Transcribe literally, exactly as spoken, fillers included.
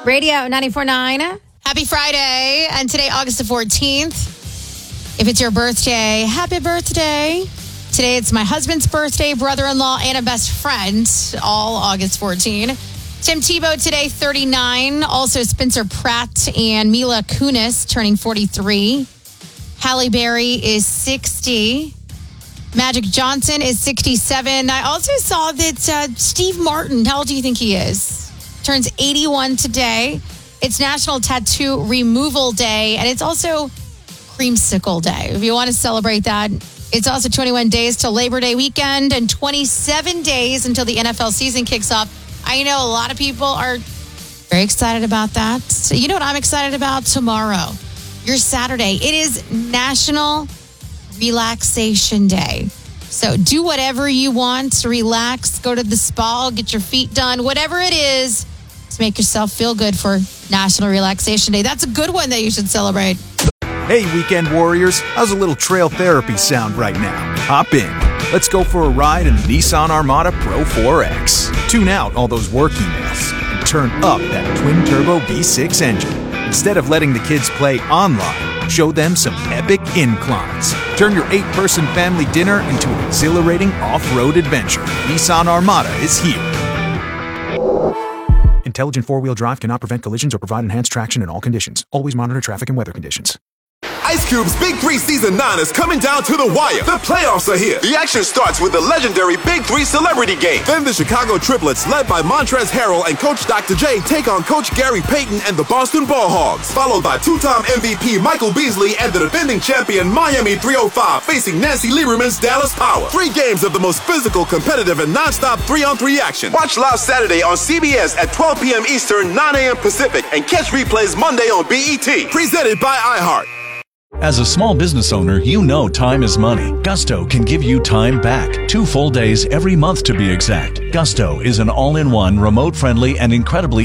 Radio ninety-four point nine. Happy Friday. And today, August the fourteenth. If it's your birthday, happy birthday. Today, it's my husband's birthday, brother-in-law, and a best friend, all August fourteenth. Tim Tebow today, thirty-nine. Also, Spencer Pratt and Mila Kunis turning forty-three. Halle Berry is sixty. Magic Johnson is sixty-seven. I also saw that uh, Steve Martin, how old do you think he is? Turns eighty-one today. It's National Tattoo Removal Day, and it's also Creamsicle Day. If you want to celebrate that, it's also twenty-one days till Labor Day weekend and twenty-seven days until the N F L season kicks off. I know a lot of people are very excited about that. So you know what I'm excited about? Tomorrow, your Saturday. It is National Relaxation Day. So do whatever you want to relax, go to the spa, get your feet done, whatever it is to make yourself feel good for National Relaxation Day. That's a good one that you should celebrate. Hey, weekend warriors, how's a little trail therapy sound right now? Hop in. Let's go for a ride in the Nissan Armada Pro four X. Tune out all those work emails and turn up that twin-turbo V six engine. Instead of letting the kids play online, show them some epic inclines. Turn your eight-person family dinner into an exhilarating off-road adventure. Nissan Armada is here. Intelligent four-wheel drive cannot prevent collisions or provide enhanced traction in all conditions. Always monitor traffic and weather conditions. Ice Cube's Big Three Season nine is coming down to the wire. The playoffs are here. The action starts with the legendary Big Three Celebrity Game. Then the Chicago Triplets, led by Montrezl Harrell and Coach Doctor J, take on Coach Gary Payton and the Boston Ball Hogs. Followed by two-time M V P Michael Beasley and the defending champion Miami three oh five facing Nancy Lieberman's Dallas Power. Three games of the most physical, competitive, and non-stop three-on-three action. Watch live Saturday on C B S at twelve p.m. Eastern, nine a.m. Pacific, and catch replays Monday on B E T. Presented by iHeart. As a small business owner, you know time is money. Gusto can give you time back. Two full days every month to be exact. Gusto is an all-in-one, remote-friendly, and incredibly